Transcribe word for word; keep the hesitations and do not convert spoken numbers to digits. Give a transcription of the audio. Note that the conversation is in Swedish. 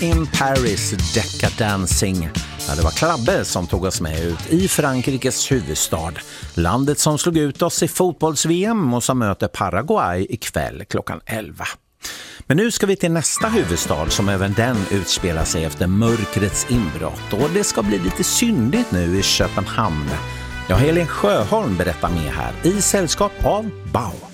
in Paris, Decadancing. Ja, det var Klabbe som tog oss med ut i Frankrikes huvudstad. Landet som slog ut oss i fotbolls-V M och som möter Paraguay ikväll klockan elva. Men nu ska vi till nästa huvudstad som även den utspelar sig efter mörkrets inbrott. Och det ska bli lite syndigt nu i Köpenhamn. Jag, Helene Sjöholm, berättar med här i sällskap av Bau.